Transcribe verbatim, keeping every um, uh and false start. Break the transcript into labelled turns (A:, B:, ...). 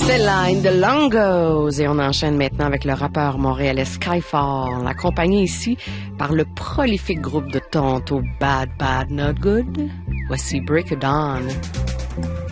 A: C'est Line de Longos et on enchaîne maintenant avec le rappeur montréalais Skyfall, accompagné ici par le prolifique groupe de Toronto Bad Bad Not Good. Voici Break of Dawn.